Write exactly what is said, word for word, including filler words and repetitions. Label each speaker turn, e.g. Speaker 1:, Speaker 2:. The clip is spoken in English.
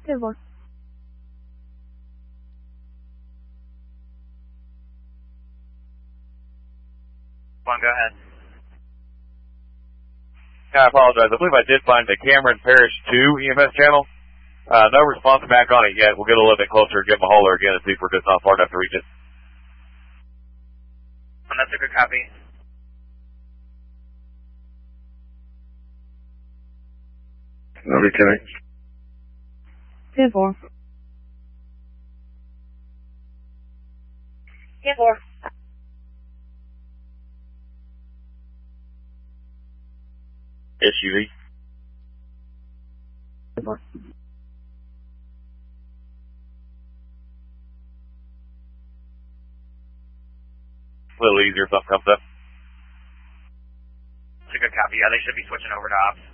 Speaker 1: ten four.
Speaker 2: One, go ahead.
Speaker 3: I apologize. I believe I did find the Cameron Parish two E M S channel. Uh, no response back on it yet. We'll get a little bit closer and give them a holler again and see if we're just not far enough to reach it.
Speaker 2: And that's a good copy.
Speaker 4: Number ten.
Speaker 1: ten four.
Speaker 5: ten four.
Speaker 3: S U V.
Speaker 1: ten four.
Speaker 3: A little easier if something comes up.
Speaker 2: That's a good copy. Yeah, they should be switching over to ops.